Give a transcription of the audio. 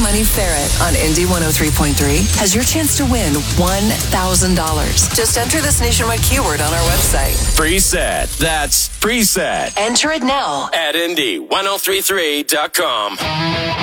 Money Ferret on Indy 103.3 has your chance to win $1,000. Just enter this nationwide keyword on our website. Preset. That's preset. Enter it now at Indy1033.com.